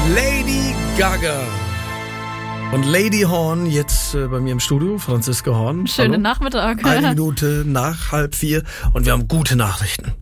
Lady Gaga und Lady Horn jetzt bei mir im Studio, Franziska Horn. Schönen Hallo. Nachmittag. 1 Minute nach 3:30 und wir haben gute Nachrichten.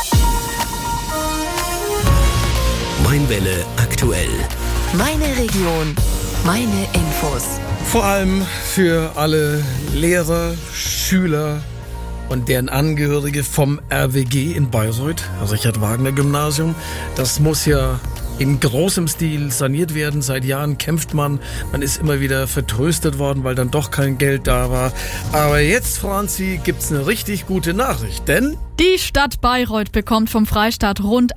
Mainwelle aktuell. Meine Region, meine Infos. Vor allem für alle Lehrer, Schüler und deren Angehörige vom RWG in Bayreuth, Richard-Wagner-Gymnasium. Das muss ja in großem Stil saniert werden. Seit Jahren kämpft man. Man ist immer wieder vertröstet worden, weil dann doch kein Geld da war. Aber jetzt, Franzi, gibt's eine richtig gute Nachricht, denn Die Stadt Bayreuth bekommt vom Freistaat rund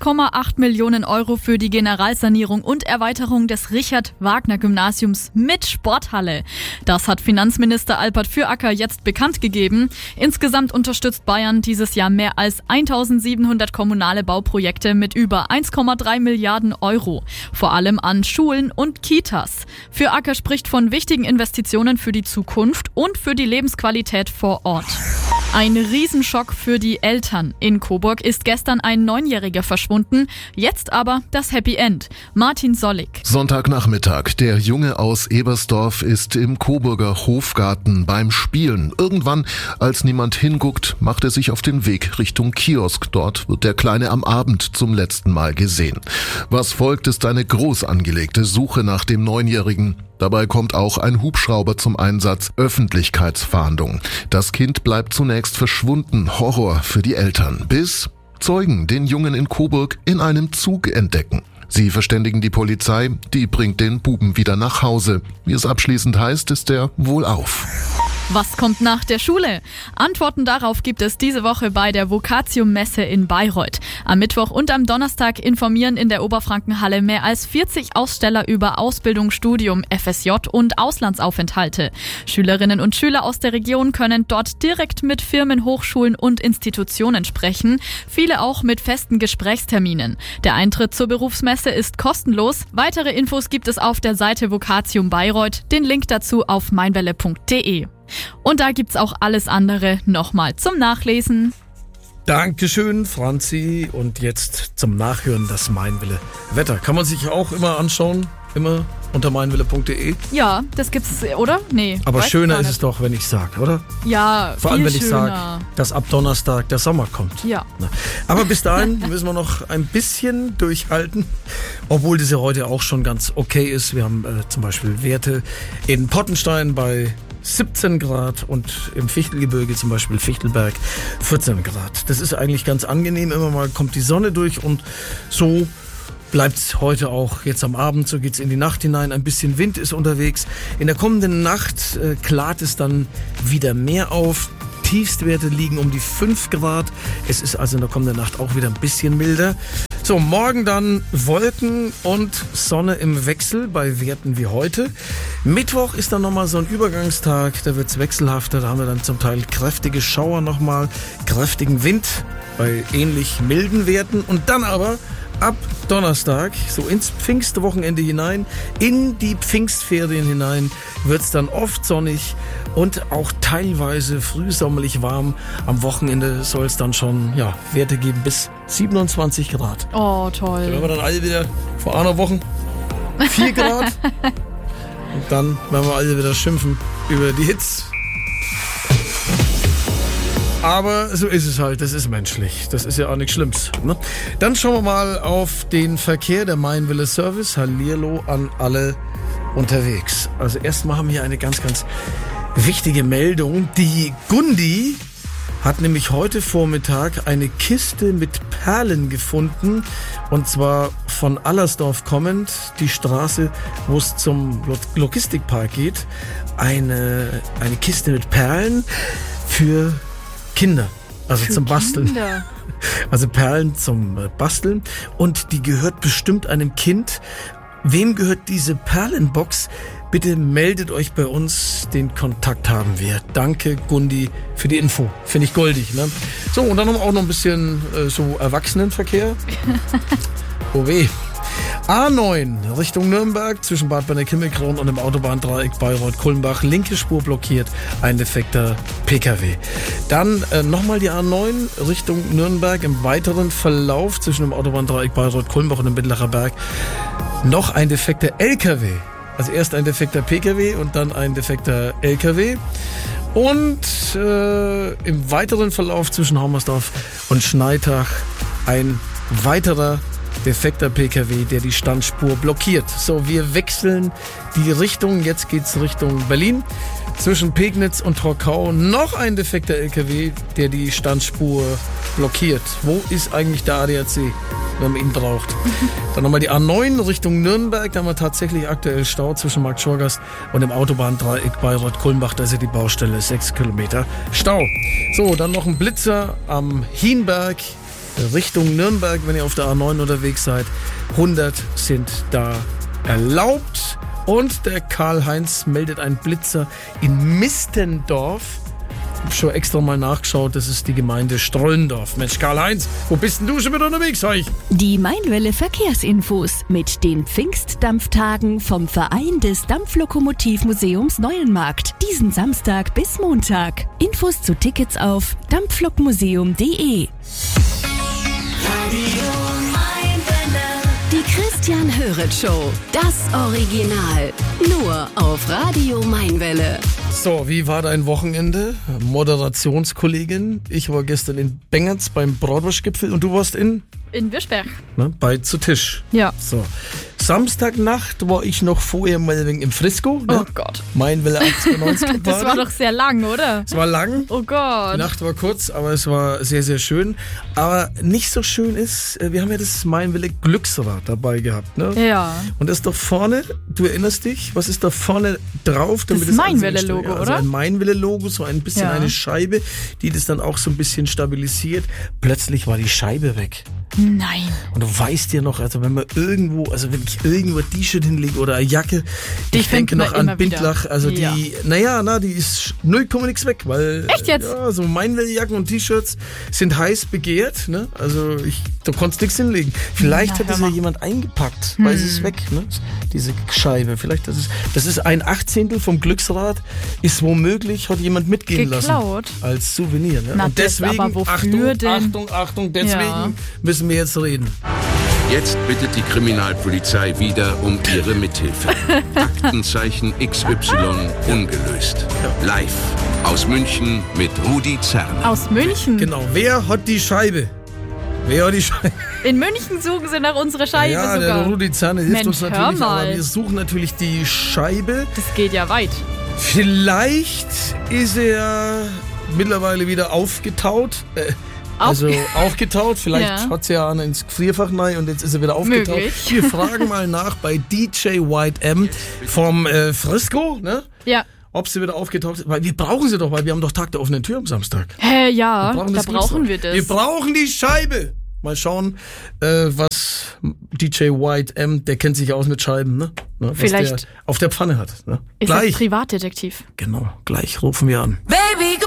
1,8 Millionen Euro für die Generalsanierung und Erweiterung des Richard-Wagner-Gymnasiums mit Sporthalle. Das hat Finanzminister Alpert Füracker jetzt bekannt gegeben. Insgesamt unterstützt Bayern dieses Jahr mehr als 1700 kommunale Bauprojekte mit über 1,3 Milliarden Euro. Vor allem an Schulen und Kitas. Füracker spricht von wichtigen Investitionen für die Zukunft und für die Lebensqualität vor Ort. Ein Riesenschock für die Eltern. In Coburg ist gestern ein 9-Jähriger verschwunden, jetzt aber das Happy End. Martin Sollig. Sonntagnachmittag. Der Junge aus Ebersdorf ist im Coburger Hofgarten beim Spielen. Irgendwann, als niemand hinguckt, macht er sich auf den Weg Richtung Kiosk. Dort wird der Kleine am Abend zum letzten Mal gesehen. Was folgt, ist eine groß angelegte Suche nach dem 9-Jährigen. Dabei kommt auch ein Hubschrauber zum Einsatz, Öffentlichkeitsfahndung. Das Kind bleibt zunächst verschwunden, Horror für die Eltern, bis Zeugen den Jungen in Coburg in einem Zug entdecken. Sie verständigen die Polizei, die bringt den Buben wieder nach Hause. Wie es abschließend heißt, ist er wohlauf. Was kommt nach der Schule? Antworten darauf gibt es diese Woche bei der Vocatium-Messe in Bayreuth. Am Mittwoch und am Donnerstag informieren in der Oberfrankenhalle mehr als 40 Aussteller über Ausbildung, Studium, FSJ und Auslandsaufenthalte. Schülerinnen und Schüler aus der Region können dort direkt mit Firmen, Hochschulen und Institutionen sprechen, viele auch mit festen Gesprächsterminen. Der Eintritt zur Berufsmesse ist kostenlos. Weitere Infos gibt es auf der Seite Vocatium Bayreuth, den Link dazu auf mainwelle.de. Und da gibt's auch alles andere nochmal zum Nachlesen. Dankeschön, Franzi. Und jetzt zum Nachhören das Mainwelle Wetter. Kann man sich auch immer anschauen, immer unter mainwelle.de. Ja, das gibt's, oder? Nee. Aber weiß schöner gar ist nicht. es doch, wenn ich sage, oder? Ja, Vor allem, viel wenn ich schöner. sage, dass ab Donnerstag der Sommer kommt. Ja. Aber bis dahin müssen wir noch ein bisschen durchhalten, obwohl das ja heute auch schon ganz okay ist. Wir haben zum Beispiel Werte in Pottenstein bei 17 Grad und im Fichtelgebirge, zum Beispiel Fichtelberg, 14 Grad. Das ist eigentlich ganz angenehm. Immer mal kommt die Sonne durch und so bleibt's heute auch jetzt am Abend. So geht's in die Nacht hinein. Ein bisschen Wind ist unterwegs. In der kommenden Nacht klart es dann wieder mehr auf. Tiefstwerte liegen um die 5 Grad. Es ist also in der kommenden Nacht auch wieder ein bisschen milder. So, morgen dann Wolken und Sonne im Wechsel bei Werten wie heute. Mittwoch ist dann nochmal so ein Übergangstag, da wird's wechselhafter. Da haben wir dann zum Teil kräftige Schauer nochmal, kräftigen Wind bei ähnlich milden Werten. Und dann aber ab Donnerstag, so ins Pfingstwochenende hinein, in die Pfingstferien hinein, wird's dann oft sonnig und auch teilweise frühsommerlich warm. Am Wochenende soll es dann schon Werte geben bis 27 Grad. Oh, Da toll. werden wir dann alle wieder vor einer Woche 4 Grad. Und dann werden wir alle wieder schimpfen über die Hitze. Aber so ist es halt, das ist menschlich. Das ist ja auch nichts Schlimmes. Ne? Dann schauen wir mal auf den Verkehr, der Mainwelle Service. Hallihallo an alle unterwegs. Also erstmal haben wir hier eine ganz, ganz wichtige Meldung. Die Gundi hat nämlich heute Vormittag eine Kiste mit Perlen gefunden. Und zwar von Allersdorf kommend, die Straße, wo es zum Logistikpark geht. Eine Kiste mit Perlen für Kinder, also Für zum Basteln. Kinder. Also Perlen zum Basteln. Und die gehört bestimmt einem Kind. Wem gehört diese Perlenbox? Bitte meldet euch bei uns, den Kontakt haben wir. Danke, Gundi, für die Info. Finde ich goldig, ne? So, und dann haben wir auch noch ein bisschen so Erwachsenenverkehr. Oh weh. A9 Richtung Nürnberg zwischen Bad Berneck-Himmelkron und dem Autobahndreieck Bayreuth-Kulmbach. Linke Spur blockiert, ein defekter PKW. Dann nochmal die A9 Richtung Nürnberg im weiteren Verlauf zwischen dem Autobahndreieck Bayreuth-Kulmbach und dem Mittlerer Berg. Noch ein defekter LKW. Also erst ein defekter PKW und dann ein defekter LKW. Und im weiteren Verlauf zwischen Haumersdorf und Schneitach ein weiterer defekter PKW, der die Standspur blockiert. So, wir wechseln die Richtung. Jetzt geht's Richtung Berlin. Zwischen Pegnitz und Torkau noch ein defekter LKW, der die Standspur blockiert. Wo ist eigentlich der ADAC, wenn man ihn braucht? Dann nochmal die A9 Richtung Nürnberg. Da haben wir tatsächlich aktuell Stau zwischen Marktschorgast und dem Autobahndreieck Bayreuth-Kulmbach. Da ist ja die Baustelle, 6 Kilometer Stau. So, dann noch ein Blitzer am Hienberg Richtung Nürnberg, wenn ihr auf der A9 unterwegs seid. 100 sind da erlaubt. Und der Karl-Heinz meldet einen Blitzer in Mistendorf. Ich habe schon extra mal nachgeschaut, das ist die Gemeinde Strollendorf. Mensch, Karl-Heinz, wo bist denn du schon wieder unterwegs, sag ich? Die Mainwelle Verkehrsinfos mit den Pfingstdampftagen vom Verein des Dampflokomotivmuseums Neuenmarkt. Diesen Samstag bis Montag. Infos zu Tickets auf dampflokmuseum.de. Die Christian Höret Show. Das Original. Nur auf Radio Mainwelle. So, wie war dein Wochenende? Moderationskollegin. Ich war gestern in Bengerz beim Bratwurstgipfel und du warst in Wischberg. Bei zu Tisch. Ja. So. Samstagnacht war ich noch vorher mal im Frisco. Ne? Oh Gott. Mainwelle 1890 Das war doch sehr lang, oder? Es war lang. Oh Gott. Die Nacht war kurz, aber es war sehr, sehr schön. Aber nicht so schön ist, wir haben ja das Mainwelle Glücksrad dabei gehabt. Ne? Ja. Und das ist doch vorne, du erinnerst dich, was ist da vorne drauf? Das Mainwelle-Logo, also oder? ein Mainwelle-Logo, so ein bisschen eine Scheibe, die das dann auch so ein bisschen stabilisiert. Plötzlich war die Scheibe weg. Nein. Und du weißt ja noch, also wenn man irgendwo, also wenn ich irgendwo ein T-Shirt hinlege oder eine Jacke, ich denke noch an Bindlach, also die, die ist 0, nix weg, weil echt jetzt? Ja, so Mainwelle-Jacken und T-Shirts sind heiß begehrt, ne? Also du konntest nichts hinlegen. Vielleicht hat das ja jemand eingepackt, weil es ist weg, ne? Diese Scheibe. Vielleicht das ist ein 18. vom Glücksrad, ist womöglich, hat jemand mitgehen geklaut lassen als Souvenir, ne? Na, und deswegen, aber wofür Achtung, deswegen müssen wir jetzt reden. Jetzt bittet die Kriminalpolizei wieder um ihre Mithilfe. Aktenzeichen XY ungelöst. Live aus München mit Rudi Zerne. Aus München? Genau. Wer hat die Scheibe? In München suchen sie nach unserer Scheibe sogar. Ja, der Rudi Zerne hilft uns Mensch, natürlich, aber wir suchen natürlich die Scheibe. Das geht ja weit. Vielleicht ist er mittlerweile wieder aufgetaut. Aufgetaut. Vielleicht hat sie ja ins Gefrierfach rein und jetzt ist er wieder aufgetaut. Möglich. Wir fragen mal nach bei DJ White M vom Frisco, ne? Ja. Ob sie wieder aufgetaucht ist. Weil wir brauchen sie doch, weil wir haben doch Tag der offenen Tür am Samstag. Ja, da brauchen wir das. Wir brauchen die Scheibe. Mal schauen, was DJ White M, der kennt sich aus mit Scheiben, ne? Was vielleicht der auf der Pfanne hat. Ne? Ist er Privatdetektiv. Genau, gleich rufen wir an. Baby,